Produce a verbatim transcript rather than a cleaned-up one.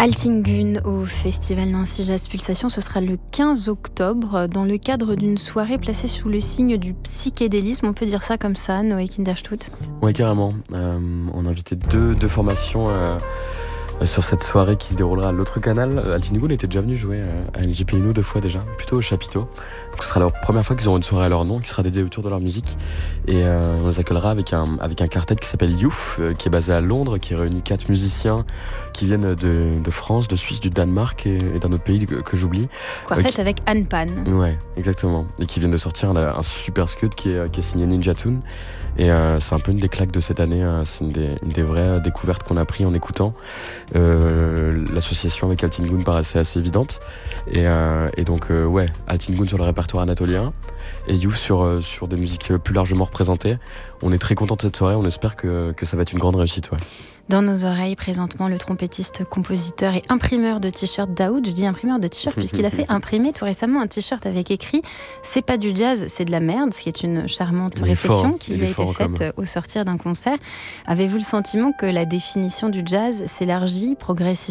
Altingun au Festival Nancy Jazz Pulsation, ce sera le quinze octobre dans le cadre d'une soirée placée sous le signe du psychédélisme, on peut dire ça comme ça, Noé Kinderstut? Oui, carrément. Euh, on a invité deux, deux formations euh, sur cette soirée qui se déroulera à l'autre canal. Altingun était déjà venu jouer à N J P Inu deux fois déjà, plutôt au chapiteau. Donc ce sera la première fois qu'ils auront une soirée à leur nom, qui sera dédiée autour de leur musique. Et euh, on les accueillera avec un, avec un quartet qui s'appelle Youth, euh, qui est basé à Londres, qui réunit quatre musiciens qui viennent de, de France, de Suisse, du Danemark et, et d'un autre pays que, que j'oublie. Quartet euh, qui... avec Anne Pan. Ouais, exactement. Et qui viennent de sortir un, un super scud qui est, qui est signé Ninja Tune. Et euh, c'est un peu une des claques de cette année, euh, c'est une des, une des vraies découvertes qu'on a pris en écoutant. Euh, l'association avec Altingun paraissait assez évidente. Et, euh, et donc, euh, ouais, Altingun sur le répertoire anatolien et You sur, euh, sur des musiques plus largement représentées. On est très content de cette soirée, on espère que, que ça va être une grande réussite. Ouais. Dans nos oreilles, présentement, le trompettiste, compositeur et imprimeur de t-shirts Daoud. Je dis imprimeur de t-shirts puisqu'il a fait imprimer tout récemment un t-shirt avec écrit « C'est pas du jazz, c'est de la merde », ce qui est une charmante réflexion fort, qui lui a été faite au sortir d'un concert. Avez-vous le sentiment que la définition du jazz s'élargit progressivement ?